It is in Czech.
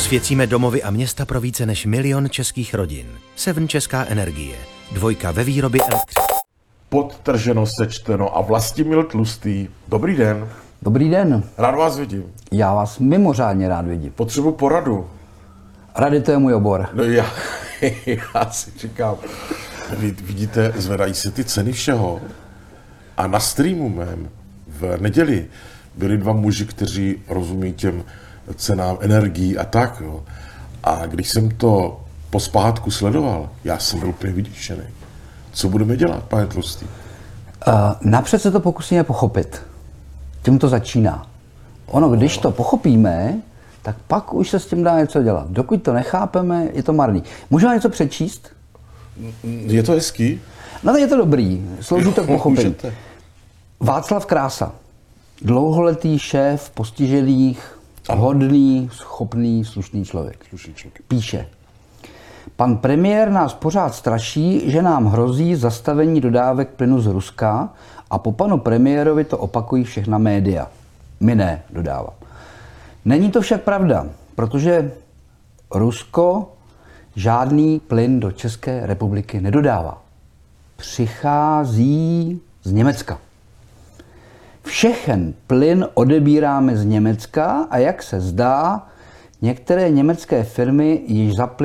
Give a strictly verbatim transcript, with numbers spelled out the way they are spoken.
Osvěcíme domovy a města pro více než milion českých rodin. Seven Česká energie. Dvojka ve výrobě elektřiny. Podtrženo, sečteno a Vlastimil Tlustý. Dobrý den. Dobrý den. Rád vás vidím. Já vás mimořádně rád vidím. Potřebuji poradu. Rady, to je můj obor. No já, já si říkám, vy vidíte, zvedají se ty ceny všeho. A na streamu mém v neděli byli dva muži, kteří rozumí těm cenám energií a tak. Jo. A když jsem to pospátku sledoval, já jsem byl úplně vyděšený. Co budeme dělat, pane Tlustý? Uh, napřed se to pokusíme pochopit. Tím to začíná. Ono, když to pochopíme, tak pak už se s tím dá něco dělat. Dokud to nechápeme, je to marný. Můžu vám něco přečíst? Je to hezký? No to je to dobrý. Slouží to k pochopení. Můžete. Václav Krása. Dlouholetý šéf postižených, hodný, schopný, slušný člověk. Slušný člověk. Píše. Pan premiér nás pořád straší, že nám hrozí zastavení dodávek plynu z Ruska a po panu premiérovi to opakují všechna média. My ne, dodávám. Není to však pravda, protože Rusko žádný plyn do České republiky nedodává. Přichází z Německa. Všechen plyn odebíráme z Německa a jak se zdá, některé německé firmy již za plyn